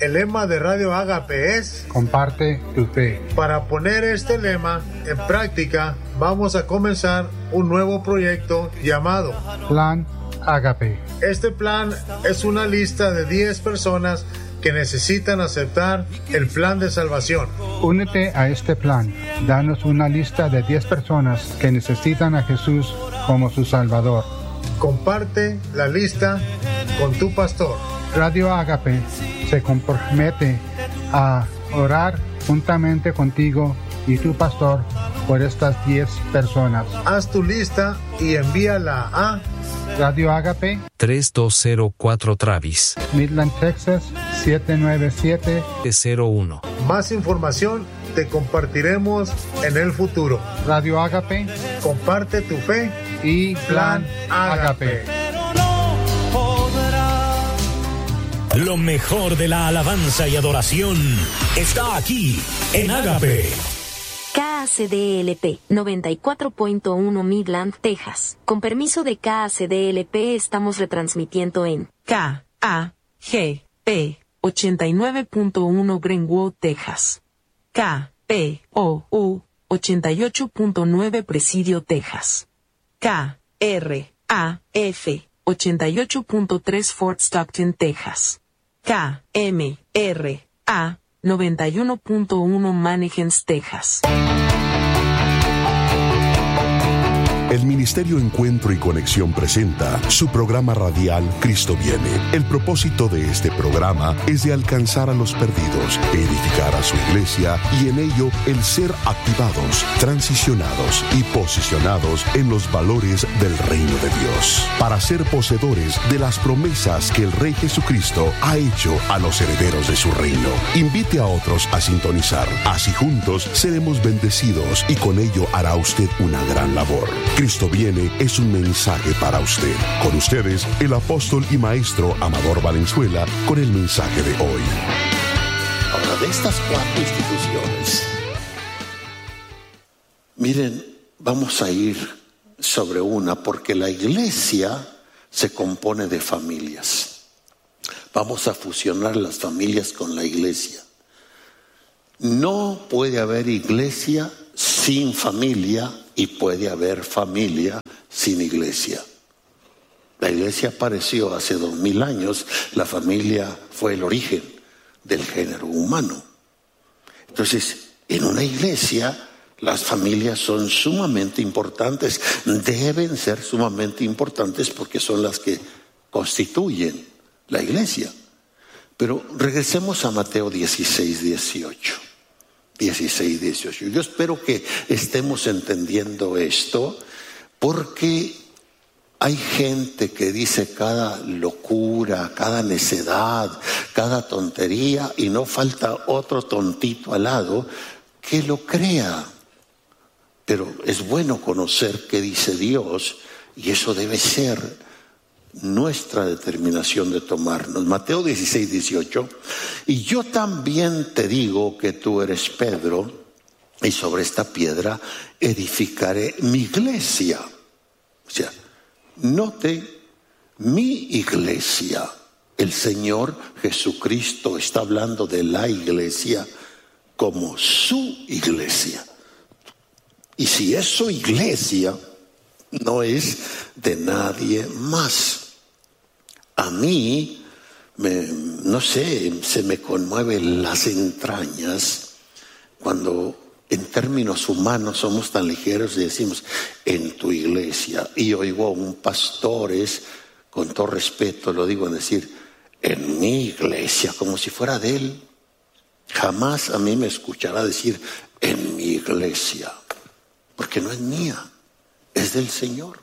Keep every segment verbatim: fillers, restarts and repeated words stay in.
El lema de Radio Ágape es: comparte tu fe. Para poner este lema en práctica, vamos a comenzar un nuevo proyecto llamado Plan Ágape. Este plan es una lista de diez personas que necesitan aceptar el plan de salvación. Únete a este plan. Danos una lista de diez personas que necesitan a Jesús como su Salvador. Comparte la lista con tu pastor. Radio Ágape se compromete a orar juntamente contigo y tu pastor por estas diez personas. Haz tu lista y envíala a Radio Ágape tres dos cero cuatro Travis, Midland, Texas siete nueve siete cero uno. Más información te compartiremos en el futuro. Radio Ágape, comparte tu fe y Plan Ágape. Lo mejor de la alabanza y adoración está aquí en Ágape. K A C D L P noventa y cuatro punto uno Midland, Texas. Con permiso de K A C D L P estamos retransmitiendo en K A G P ochenta y nueve punto uno Greenwood, Texas. K P O U ochenta y ocho punto nueve Presidio, Texas. K R A F ochenta y ocho punto tres Fort Stockton, Texas. K M R A noventa y uno punto uno Mannequins, Texas. El Ministerio Encuentro y Conexión presenta su programa radial Cristo Viene. El propósito de este programa es de alcanzar a los perdidos, edificar a su iglesia y en ello el ser activados, transicionados y posicionados en los valores del reino de Dios, para ser poseedores de las promesas que el Rey Jesucristo ha hecho a los herederos de su reino. Invite a otros a sintonizar, así juntos seremos bendecidos y con ello hará usted una gran labor. Cristo Viene es un mensaje para usted. Con ustedes, el apóstol y maestro Amador Valenzuela, con el mensaje de hoy. Ahora, de estas cuatro instituciones, miren, vamos a ir sobre una, porque la iglesia se compone de familias. Vamos a fusionar las familias con la iglesia. No puede haber iglesia sin familia y puede haber familia sin iglesia. La iglesia apareció hace dos mil años, la familia fue el origen del género humano. Entonces, en una iglesia, las familias son sumamente importantes, deben ser sumamente importantes porque son las que constituyen la iglesia. Pero regresemos a Mateo dieciséis, dieciocho. dieciséis, dieciocho. Yo espero que estemos entendiendo esto, porque hay gente que dice cada locura, cada necedad, cada tontería, y no falta otro tontito al lado que lo crea. Pero es bueno conocer qué dice Dios, y eso debe ser nuestra determinación de tomarnos. Mateo dieciséis, dieciocho. Y yo también te digo que tú eres Pedro, y sobre esta piedra edificaré mi iglesia. O sea, note, mi iglesia. El Señor Jesucristo está hablando de la iglesia como su iglesia. Y si es su iglesia, no es de nadie más. A mí, me, no sé, se me conmueven las entrañas cuando en términos humanos somos tan ligeros y decimos, en tu iglesia. Y oigo a un pastores, con todo respeto lo digo, en decir, en mi iglesia, como si fuera de él. Jamás a mí me escuchará decir, en mi iglesia, porque no es mía, es del Señor.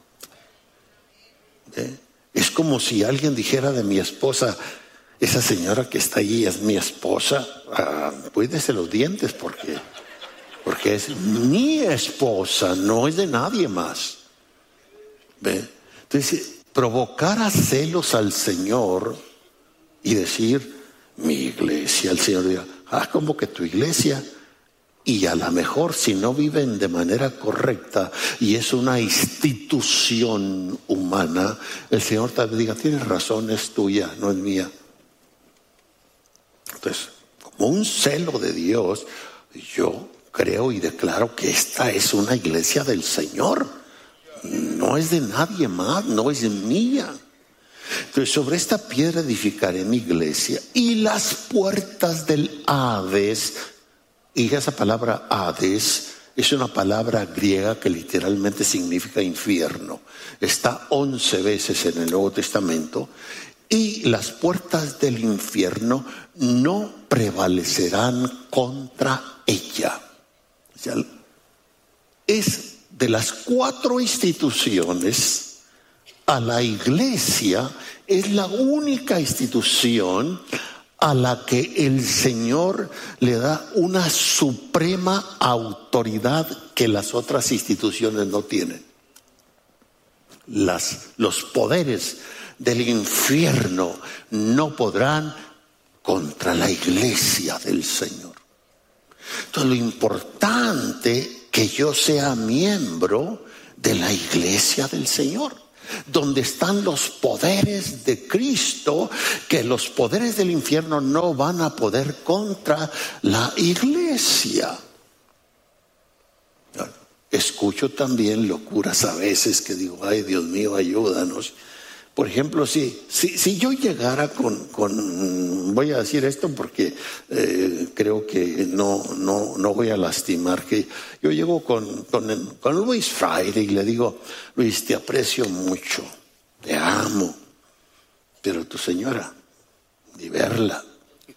¿Eh? Es como si alguien dijera de mi esposa, esa señora que está allí es mi esposa, ah, cuídese los dientes porque, porque es mi esposa, no es de nadie más. ¿Ve? Entonces, provocar a celos al Señor y decir, mi iglesia, el Señor diga, ah, como que tu iglesia. Y a lo mejor si no viven de manera correcta y es una institución humana, el Señor tal vez diga, tienes razón, es tuya, no es mía. Entonces, como un celo de Dios, yo creo y declaro que esta es una iglesia del Señor. No es de nadie más, no es mía. Entonces, sobre esta piedra edificaré mi iglesia, y las puertas del Hades. Y esa palabra Hades es una palabra griega que literalmente significa infierno. Está once veces en el Nuevo Testamento. Y las puertas del infierno no prevalecerán contra ella. O sea, es de las cuatro instituciones, a la iglesia es la única institución a la que el Señor le da una suprema autoridad que las otras instituciones no tienen. Las, los poderes del infierno no podrán contra la iglesia del Señor. Entonces, lo importante que yo sea miembro de la iglesia del Señor, donde están los poderes de Cristo, que los poderes del infierno no van a poder contra la iglesia. Escucho también locuras a veces que digo, ay Dios mío, ayúdanos. Por ejemplo, si, si, si yo llegara con, con, voy a decir esto porque eh, creo que no, no, no voy a lastimar, que yo llego con, con, con Luis Friday y le digo, Luis, te aprecio mucho, te amo, pero tu señora, ni verla.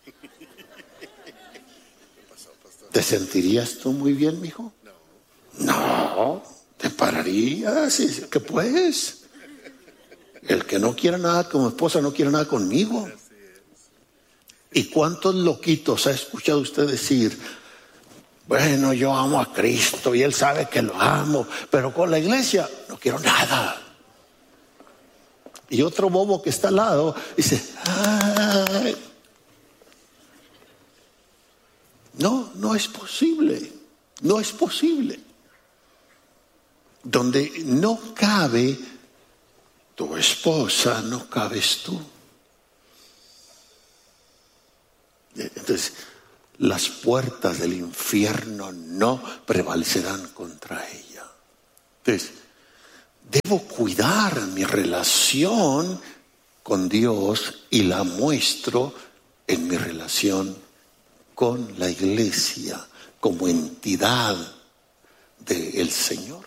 ¿Te sentirías tú muy bien, mijo? No, te pararías, ¿qué puedes? El que no quiera nada con mi esposa no quiere nada conmigo. ¿Y cuántos loquitos ha escuchado usted decir, bueno, yo amo a Cristo y Él sabe que lo amo, pero con la iglesia no quiero nada? Y otro bobo que está al lado dice, ay. No, no es posible, no es posible. Donde no cabe tu esposa, no cabes tú. Entonces, las puertas del infierno no prevalecerán contra ella. Entonces, debo cuidar mi relación con Dios y la muestro en mi relación con la iglesia como entidad del Señor.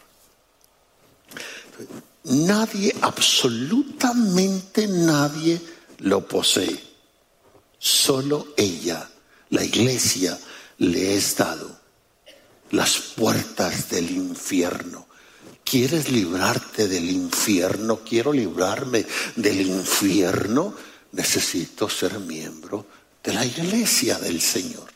Nadie, absolutamente nadie lo posee. Solo ella, la iglesia, le es dado las puertas del infierno. ¿Quieres librarte del infierno? ¿Quiero librarme del infierno? Necesito ser miembro de la iglesia del Señor.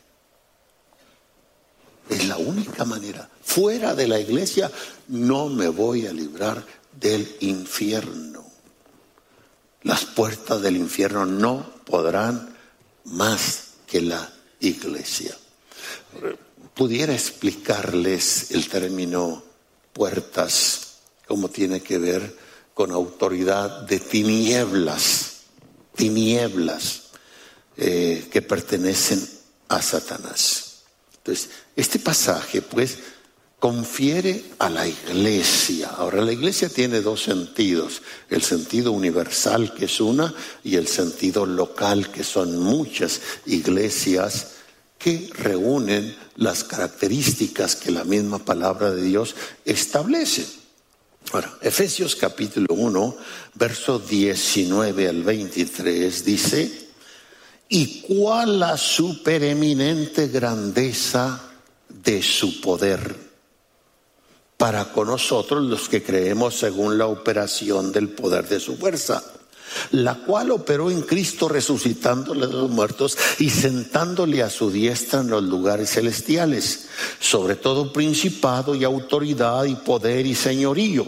Es la única manera. Fuera de la iglesia no me voy a librar del infierno. Las puertas del infierno no podrán más que la iglesia. Pudiera explicarles el término puertas, cómo tiene que ver con autoridad de tinieblas, tinieblas eh, que pertenecen a Satanás. Entonces, este pasaje pues confiere a la iglesia. Ahora, la iglesia tiene dos sentidos: el sentido universal, que es una, y el sentido local, que son muchas iglesias que reúnen las características que la misma palabra de Dios establece. Ahora, Efesios capítulo uno, verso diecinueve al veintitrés dice: ¿y cuál la supereminente grandeza de su poder para con nosotros los que creemos según la operación del poder de su fuerza, la cual operó en Cristo resucitándole de los muertos y sentándole a su diestra en los lugares celestiales, sobre todo principado y autoridad y poder y señorío,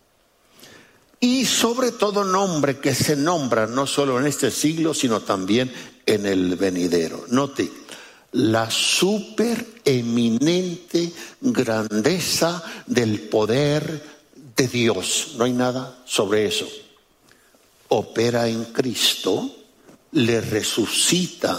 y sobre todo nombre que se nombra no solo en este siglo, sino también en el venidero. Note, la supereminente grandeza del poder de Dios. No hay nada sobre eso. Opera en Cristo, le resucita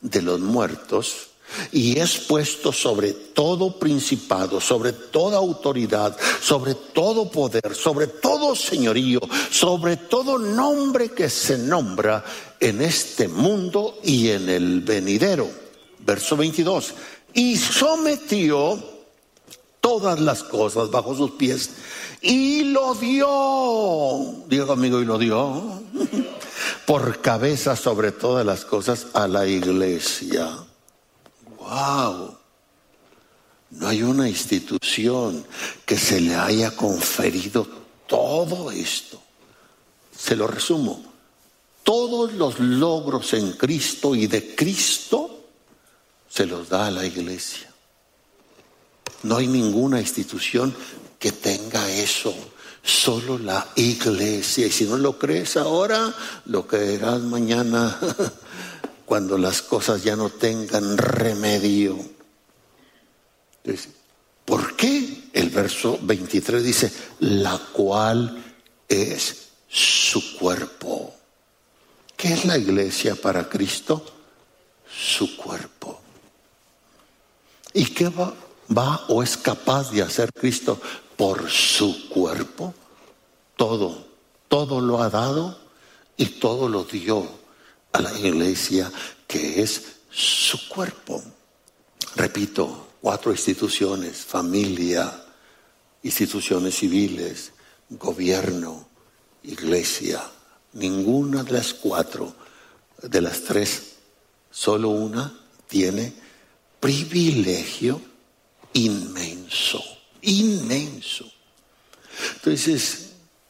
de los muertos y es puesto sobre todo principado, sobre toda autoridad, sobre todo poder, sobre todo señorío, sobre todo nombre que se nombra en este mundo y en el venidero. Verso veintidós. Y sometió todas las cosas bajo sus pies y lo dio, diga conmigo, y lo dio por cabeza sobre todas las cosas a la iglesia. Wow. No hay una institución que se le haya conferido todo esto. Se lo resumo. Todos los logros en Cristo y de Cristo se los da a la iglesia. No hay ninguna institución que tenga eso. Solo la iglesia. Y si no lo crees ahora, lo creerás mañana cuando las cosas ya no tengan remedio. Entonces, ¿por qué? El verso veintitrés dice, la cual es su cuerpo. ¿Qué es la iglesia para Cristo? Su cuerpo. ¿Y qué va, va o es capaz de hacer Cristo por su cuerpo? Todo, todo lo ha dado y todo lo dio a la iglesia que es su cuerpo. Repito, cuatro instituciones: familia, instituciones civiles, gobierno, iglesia. Ninguna de las cuatro, de las tres, solo una tiene privilegio inmenso, inmenso. Entonces,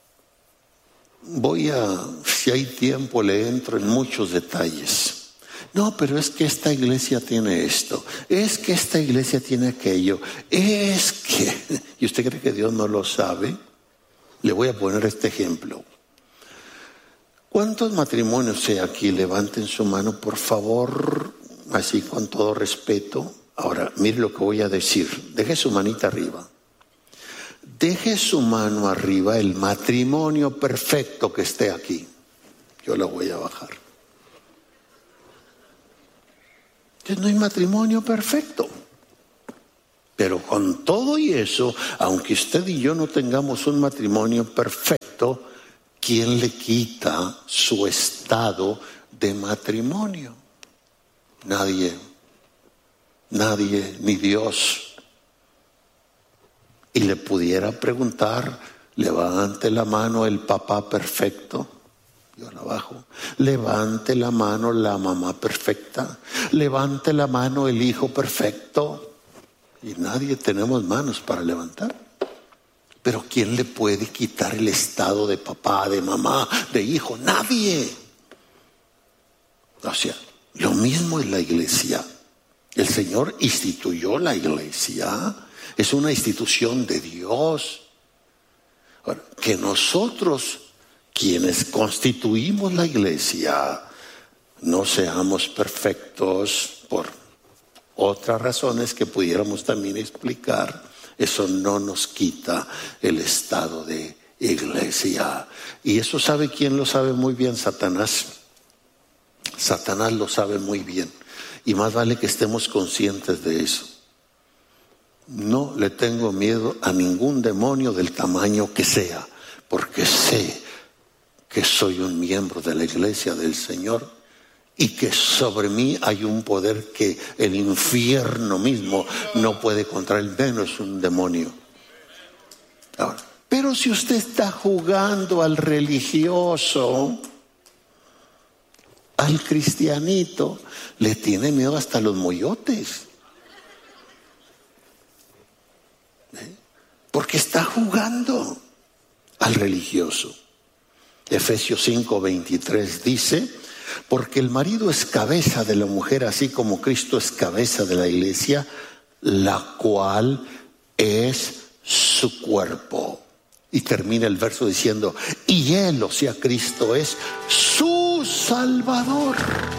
voy a, si hay tiempo, le entro en muchos detalles. No, pero es que esta iglesia tiene esto, es que esta iglesia tiene aquello, es que... ¿Y usted cree que Dios no lo sabe? Le voy a poner este ejemplo. ¿Cuántos matrimonios hay aquí? Levanten su mano, por favor, así con todo respeto. Ahora, mire lo que voy a decir. Deje su manita arriba. Deje su mano arriba el matrimonio perfecto que esté aquí. Yo la voy a bajar. Entonces no hay matrimonio perfecto. Pero con todo y eso, aunque usted y yo no tengamos un matrimonio perfecto, ¿quién le quita su estado de matrimonio? Nadie. Nadie, ni Dios. Y le pudiera preguntar, levante la mano el papá perfecto. Yo la bajo. Levante la mano la mamá perfecta. Levante la mano el hijo perfecto. Y nadie tenemos manos para levantar. Pero ¿quién le puede quitar el estado de papá, de mamá, de hijo? Nadie. O sea, lo mismo es la iglesia. El Señor instituyó la iglesia. Es una institución de Dios. Ahora, que nosotros, quienes constituimos la iglesia, no seamos perfectos por otras razones que pudiéramos también explicar, eso no nos quita el estado de iglesia. Y eso sabe quién lo sabe muy bien, Satanás. Satanás lo sabe muy bien. Y más vale que estemos conscientes de eso. No le tengo miedo a ningún demonio del tamaño que sea, porque sé que soy un miembro de la iglesia del Señor y que sobre mí hay un poder que el infierno mismo no puede controlar, menos un demonio. Ahora, pero si usted está jugando al religioso, al cristianito, le tiene miedo hasta los moyotes. ¿Eh? Porque está jugando al religioso. Efesios cinco veintitrés dice, porque el marido es cabeza de la mujer, así como Cristo es cabeza de la iglesia, la cual es su cuerpo. Y termina el verso diciendo, y él, o sea, Cristo es su Salvador.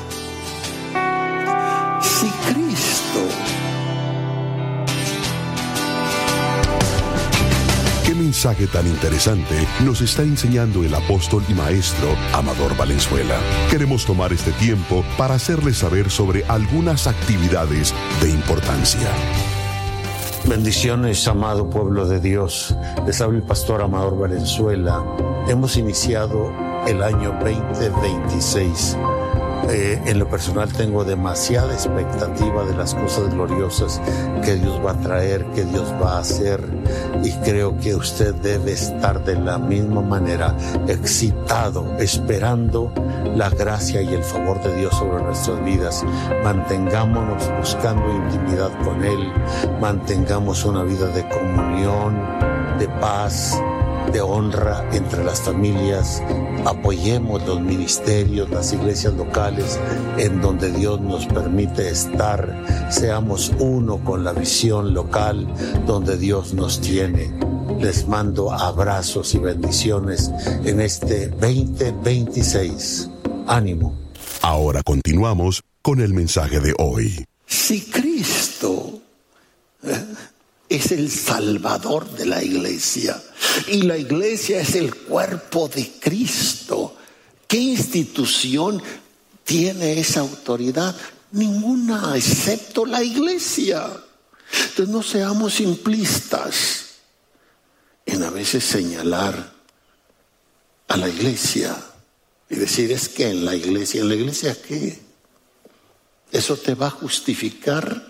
Si Cristo... ¿Qué mensaje mensaje tan interesante nos está enseñando el apóstol y maestro Amador Valenzuela. Queremos tomar este tiempo para hacerles saber sobre algunas actividades de importancia. Bendiciones, amado pueblo de Dios. Les habla el pastor Amador Valenzuela. Hemos iniciado el año veinte veintiséis. Eh, en lo personal tengo demasiada expectativa de las cosas gloriosas que Dios va a traer, que Dios va a hacer, y creo que usted debe estar de la misma manera excitado, esperando la gracia y el favor de Dios sobre nuestras vidas. Mantengámonos buscando intimidad con Él, mantengamos una vida de comunión, de paz, de honra entre las familias. Apoyemos los ministerios, las iglesias locales en donde Dios nos permite estar. Seamos uno con la visión local donde Dios nos tiene. Les mando abrazos y bendiciones en este veinte veintiséis. Ánimo. Ahora continuamos con el mensaje de hoy. Si Cristo ¿eh? es el Salvador de la iglesia, y la iglesia es el cuerpo de Cristo, ¿qué institución tiene esa autoridad? Ninguna, excepto la iglesia. Entonces no seamos simplistas en a veces señalar a la iglesia y decir, es que en la iglesia, ¿en la iglesia qué? ¿Eso te va a justificar?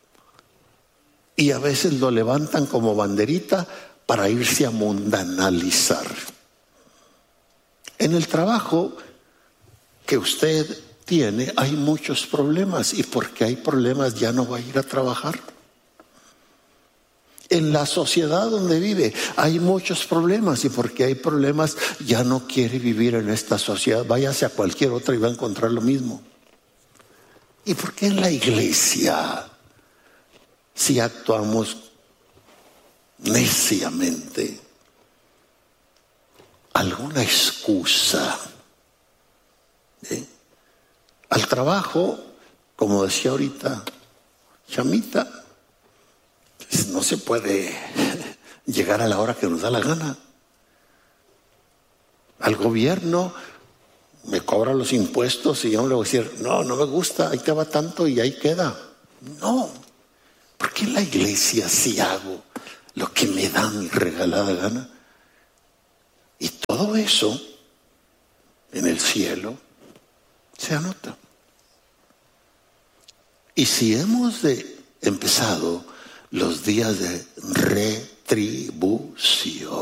Y a veces lo levantan como banderita para irse a mundanalizar. En el trabajo que usted tiene hay muchos problemas, y porque hay problemas ya no va a ir a trabajar. En la sociedad donde vive hay muchos problemas, y porque hay problemas ya no quiere vivir en esta sociedad. Váyase a cualquier otra y va a encontrar lo mismo. ¿Y por qué en la iglesia, si actuamos neciamente, alguna excusa? ¿Eh? Al trabajo, como decía ahorita Chamita, no se puede llegar a la hora que nos da la gana. Al gobierno, me cobra los impuestos y yo le voy a decir, no, no me gusta, ahí te va tanto y ahí queda. No, porque en la iglesia sí hago lo que me da mi regalada gana. Y todo eso en el cielo se anota. Y si hemos de empezado los días de retribución,